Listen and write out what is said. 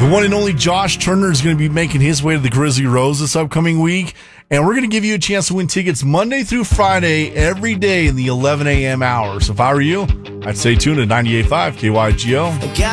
The one and only Josh Turner is going to be making his way to the Grizzly Rose this upcoming week. And we're going to give you a chance to win tickets Monday through Friday, every day in the 11 a.m. hour. So if I were you, I'd stay tuned to 98.5 KYGO.